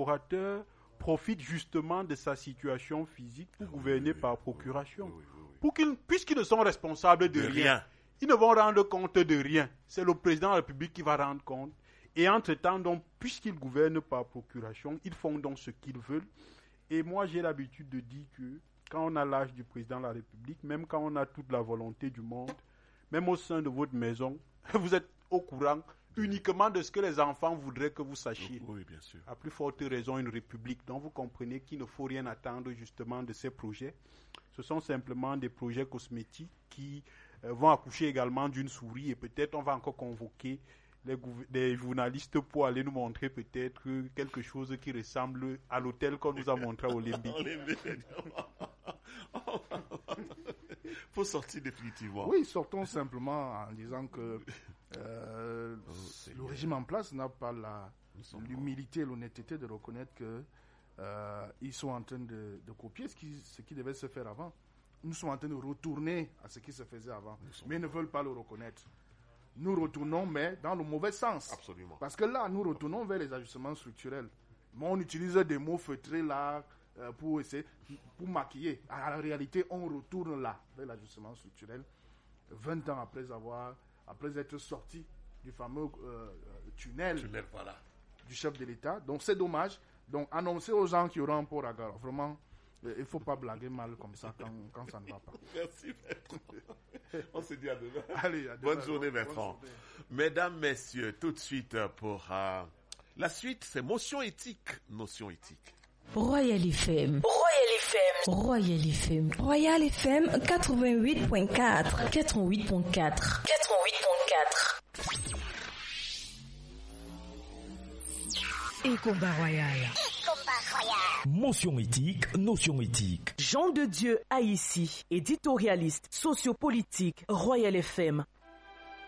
collaborateur profite justement de sa situation physique pour gouverner par procuration. Puisqu'ils ne sont responsables de rien, ils ne vont rendre compte de rien. C'est le président de la République qui va rendre compte. Et entre-temps, donc, puisqu'ils gouvernent par procuration, ils font donc ce qu'ils veulent. Et moi, j'ai l'habitude de dire que quand on a l'âge du président de la République, même quand on a toute la volonté du monde, même au sein de votre maison, vous êtes au courant uniquement de ce que les enfants voudraient que vous sachiez. Oui, bien sûr. À plus forte raison, une république. Donc vous comprenez qu'il ne faut rien attendre justement de ces projets. Ce sont simplement des projets cosmétiques qui vont accoucher également d'une souris et peut-être on va encore convoquer des journalistes pour aller nous montrer peut-être quelque chose qui ressemble à l'hôtel qu'on nous a montré à Olympique. Faut sortir définitivement. Oui, sortons simplement en disant que le régime en place n'a pas l'humilité et l'honnêteté de reconnaître qu'ils sont en train de copier ce qui devait se faire avant. Nous sommes en train de retourner à ce qui se faisait avant, mais ils ne veulent pas le reconnaître. Nous retournons, mais dans le mauvais sens. Absolument. Parce que là, nous retournons vers les ajustements structurels. Mais on utilise des mots feutrés là pour maquiller. En réalité, on retourne là vers l'ajustement structurel 20 ans après être sorti du fameux tunnel voilà. du chef de l'État. Donc c'est dommage. Donc annoncer aux gens qui auront un port à gare. Vraiment, il ne faut pas blaguer mal comme ça quand ça ne va pas. Merci, Bertrand. On se dit à demain. Allez, à demain. Bonne journée, Bertrand. Mesdames, messieurs, tout de suite pour la suite, c'est Motion éthique. Notion éthique. Royal FM. Royal FM. Royal FM 88.4. 88.4. Et combat royal. Motion éthique, notion éthique. Jean de Dieu Haïti, éditorialiste, sociopolitique, Royal FM